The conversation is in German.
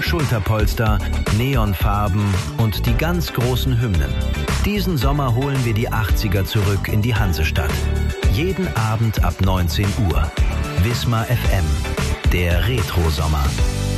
Schulterpolster, Neonfarben und die ganz großen Hymnen. Diesen Sommer holen wir die 80er zurück in die Hansestadt. Jeden Abend ab 19 Uhr. Wismar FM, der Retro-Sommer.